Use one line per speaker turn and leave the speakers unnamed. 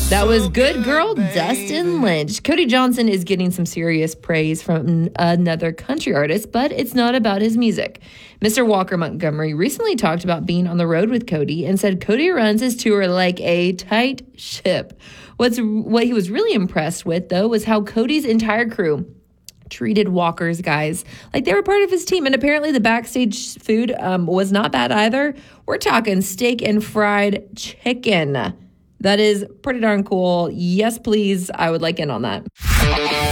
That was Good Girl, Dustin Lynch. Cody Johnson is getting some serious praise from another country artist, but it's not about his music. Mr. Walker Montgomery recently talked about being on the road with Cody and said Cody runs his tour like a tight ship. What he was really impressed with, though, was how Cody's entire crew treated Walker's guys like they were part of his team. And apparently the backstage food was not bad either. We're talking steak and fried chicken. That is pretty darn cool. Yes, please. I would like in on that.